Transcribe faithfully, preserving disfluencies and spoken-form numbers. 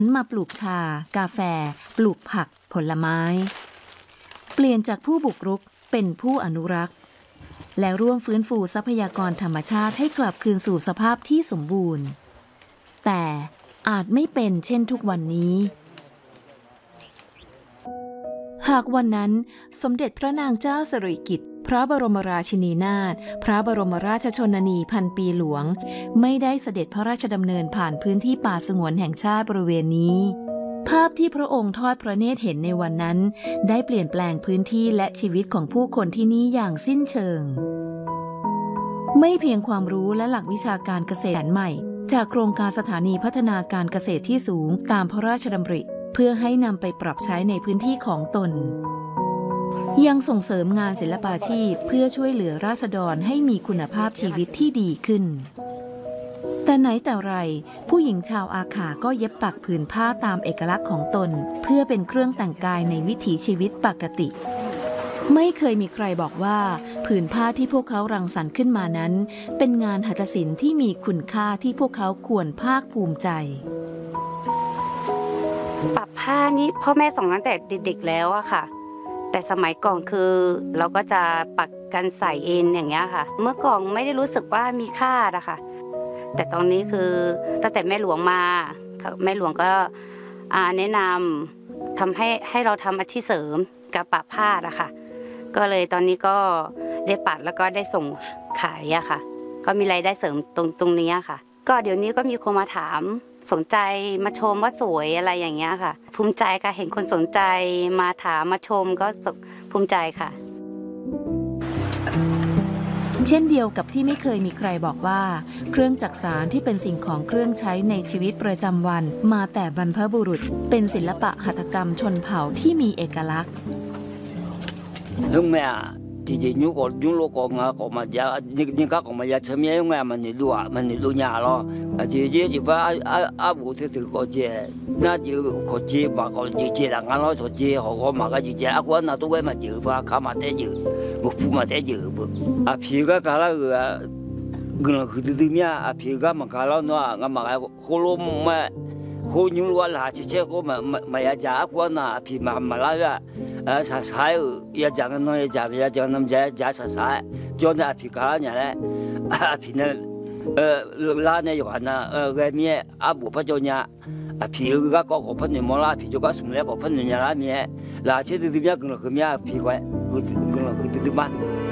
มาปลูกชากาแฟปลูกผักผลไม้เปลี่ยนจากผู้บุกรุกเป็นผู้อนุรักษ์และร่วมฟื้นฟูทรัพยากรธรรมชาติให้กลับคืนสู่สภาพที่สมบูรณ์แต่อาจไม่เป็นเช่นทุกวันนี้หากวันนั้นสมเด็จพระนางเจ้าสิริกิติ์พระบรมราชินีนาถพระบรมราชชนนีพันปีหลวงไม่ได้เสด็จพระราชดำเนินผ่านพื้นที่ป่าสงวนแห่งชาติบริเวณนี้ภาพที่พระองค์ทอดพระเนตรเห็นในวันนั้นได้เปลี่ยนแปลงพื้นที่และชีวิตของผู้คนที่นี่อย่างสิ้นเชิงไม่เพียงความรู้และหลักวิชาการเกษตรใหม่จากโครงการสถานีพัฒนาการเกษตรที่สูงตามพระราชดำริเพื่อให้นำไปปรับใช้ในพื้นที่ของตนยังส่งเสริมงานศิลปาชีพเพื่อช่วยเหลือราษฎรให้มีคุณภาพชีวิตที่ดีขึ้นแต่ไหนแต่ไรผู้หญิงชาวอาขาก็เย็บปักผืนผ้าตามเอกลักษณ์ของตนเพื่อเป็นเครื่องแต่งกายในวิถีชีวิตปกติไม่เคยมีใครบอกว่าผืนผ้าที่พวกเขารังสรรค์ขึ้นมานั้นเป็นงานหัตถศิลป์ที่มีคุณค่าที่พวกเขาควรภาคภูมิใจปักผ้านี้พ่อแม่สอนตั้งแต่เด็กๆแล้วอะค่ะแต่สมัยก่อนคือเราก็จะปักกันใส่เองอย่างเงี้ยค่ะเมื่อก่อนไม่ได้รู้สึกว่ามีค่าอะค่ะแต่ตอนนี้คือตั้งแต่แม่หลวงมาแม่หลวงก็แนะนำทำให้ให้เราทำอาชีพเสริมกับปักผ้าอะค่ะก็เลยตอนนี้ก็ได้ปักแล้วก็ได้ส่งขายอะค่ะก็มีรายได้เสริมตรงตรงนี้ค่ะก็เดี๋ยวนี้ก็มีคนมาถามสนใจมาชมว่าสวยอะไรอย่างเงี้ยค่ะภูมิใจค่ะเห็นคนสนใจมาถามมาชมก็ภูมิใจค่ะเช่นเดียวกับที่ไม่เคยมีใครบอกว่าเครื่องจักสานที่เป็นสิ่งของเครื่องใช้ในชีวิตประจำวันมาแต่บรรพบุรุษเป็นศิลปะหัตถกรรมชนเผ่าที่มีเอกลักษณ์ที่จะยุกยุโรปก็งาก็มาจะยิ่งยิ่งก็ก็มาจะเชื่อมยังไงมันนี่ดูอ่ะมันนี่ดูยาก咯ที่ที่ที่ว่าอ่าอ่าบุตรที่ก็เจน่าจะก็เจบ่ก็เจเจละงั้นเรา就เจเขาก็มาก็เจอ่ะว่าน่าตัวมาเจว่าเขามาแต่เจบุผู้มาแต่เจบุอ่ะพี่ก็กะละก็กนคือที่เนี่ยอ่ะพี่ก็มากะละเนาะงั้นมาก็โคลมมาโคยุโรละเจเจก็มามาอยากจะอ่ะว่าน่ะพี่มามาละก็啊，啥啥有也讲个那也讲也讲那么讲讲啥啥，叫那皮干呢嘞，啊皮那呃拉那有看那呃外面啊不怕叫呢，啊皮个搞好喷的么啦，皮就搞什么来搞喷的呢拉面，拉起的对面跟了后面皮块，跟跟了后头的嘛。